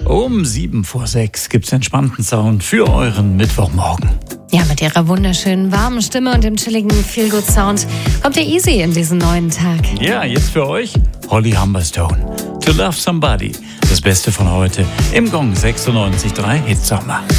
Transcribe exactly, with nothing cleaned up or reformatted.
Um sieben vor sechs gibt's entspannten Sound für euren Mittwochmorgen. Ja, mit ihrer wunderschönen, warmen Stimme und dem chilligen Feel-Good-Sound kommt ihr easy in diesen neuen Tag. Ja, jetzt für euch Holly Humberstone. To Love Somebody. Das Beste von heute im Gong sechsundneunzig Komma drei Hitsommer.